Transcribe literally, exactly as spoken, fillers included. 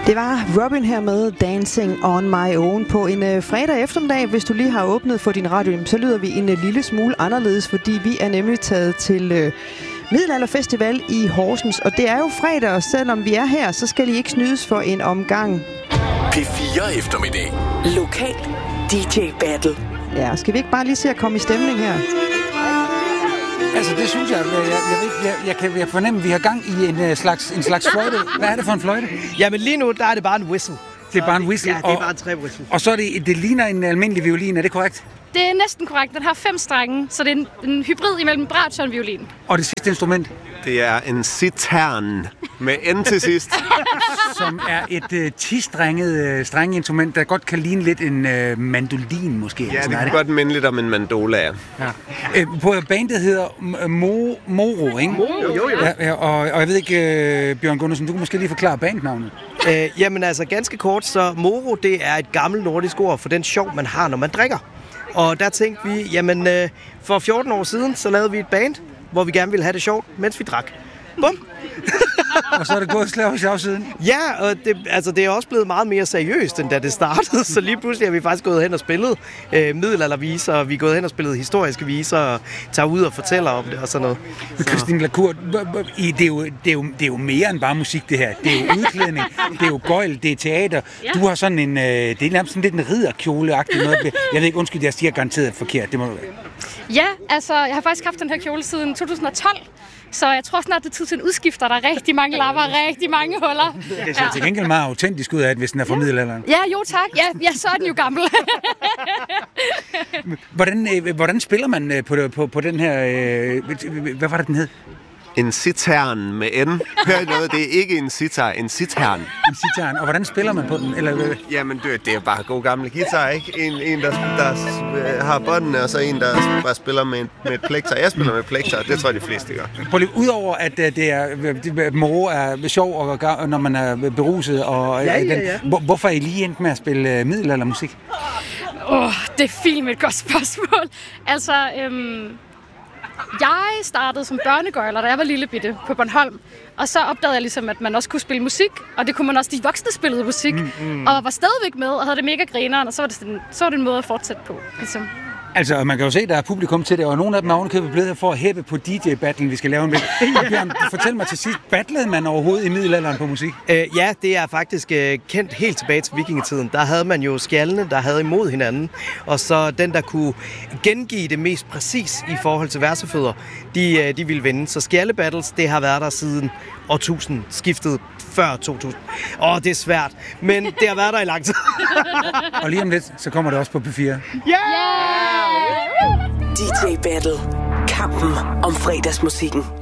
Det var Robin her med Dancing on My Own på en øh, fredag eftermiddag. Hvis du lige har åbnet for din radio, så lyder vi en øh, lille smule anderledes, fordi vi er nemlig taget til øh, Middelalderfestival i Horsens. Og det er jo fredag, og selvom vi er her, så skal I ikke snydes for en omgang P fire eftermiddag. Lokal D J Battle. Ja, skal vi ikke bare lige se at komme i stemning her? Altså, det synes jeg, jeg, jeg, jeg, jeg, jeg kan jeg fornemme, at vi har gang i en uh, slags, en slags fløjte. Hvad er det for en fløjte? Jamen lige nu, der er det bare en whistle. Det er bare en whistle? Ja, det er bare en træwhistle. Og så er det, det ligner en almindelig violin, er det korrekt? Det er næsten korrekt. Den har fem strenge, så det er en, en hybrid imellem bratsch og en violin. Og det sidste instrument? Det er en citern med N til sidst. Som er et uh, ti-strenget uh, strengeinstrument, der godt kan ligne lidt en uh, mandolin måske. Ja, det kan det? godt minde lidt om en mandola. Ja. Uh, på bandet hedder Mo- Moro, ikke? Moro, jo, jo. Ja, ja, og, og jeg ved ikke, uh, Bjørn Gundersen, du kan måske lige forklare bandnavnet. Øh, jamen altså, ganske kort, så Moro, det er et gammelt nordisk ord for den sjov, man har, når man drikker. Og der tænkte vi, jamen øh, for fjorten år siden, så lavede vi et band, hvor vi gerne ville have det sjovt, mens vi drak. Bum! Og så er det gået slag og sjov siden. Ja, og det, altså, det er også blevet meget mere seriøst, end da det startede. Så lige pludselig er vi faktisk gået hen og spillet øh, middelalderviser, og vi er gået hen og spillet historiske viser, og tager ud og fortæller om det og sådan noget. Christine Lacour, det er, jo, det, er jo, det er jo mere end bare musik, det her. Det er jo udklædning, det er jo gøjl, det er teater. Du har sådan en, det er nærmest sådan lidt en ridderkjole-agtig noget. Jeg ved ikke, undskyld, jeg siger garanteret forkert, det må du være. Ja, altså, jeg har faktisk haft den her kjole siden to tusind og tolv. Så jeg tror snart, det er tid til en udskifter. Der er rigtig mange lapper og rigtig mange huller. Det ser ja. til gengæld meget autentisk ud af, hvis den er fra ja. middelalderen. Ja, jo tak. Ja, ja, så er den jo gammel. hvordan, hvordan spiller man på, på, på den her... Hvad var det, den hed? En citern med N. Hør noget, det er ikke en sitar, en citern. En citern. Og hvordan spiller man på den? Eller... Jamen, det, det er bare god gamle guitar, ikke? En, en der, der har båndene, og så en, der bare spiller med, med et plekter. Jeg spiller med plekter, det tror jeg, de fleste gør. Prøv lige, udover at det er, moro er sjov, og, når man er beruset, og ja, ja, ja. Den, hvorfor er I lige endt med at spille middelaldermusik? Åh, oh, det er fint et godt spørgsmål. Altså, øhm... jeg startede som børnegøjler, da jeg var lille bitte på Bornholm. Og så opdagede jeg ligesom, at man også kunne spille musik. Og det kunne man også, de voksne spillede musik. Mm, mm. Og var stadigvæk med, og havde det mega grineren. Og så var det, sådan, så var det en måde at fortsætte på. Ligesom. Altså, man kan jo se, at der er publikum til det, og nogle af dem er ovenikøbet blevet her for at hæppe på D J-battlen, vi skal lave med. Bjørn, fortæl mig til sidst, battlede man overhovedet i middelalderen på musik? Øh, ja, det er faktisk øh, kendt helt tilbage til vikingetiden. Der havde man jo skjaldene, der havde imod hinanden, og så den, der kunne gengive det mest præcis i forhold til versefødder, de, øh, de ville vinde. Så skjaldebattles, det har været der siden årtusind, skiftet før to tusind. Åh, det er svært, men det har været der i lang tid. Og lige om lidt, så kommer det også på P fire. Ja! D J Battle. Kampen om fredagsmusikken.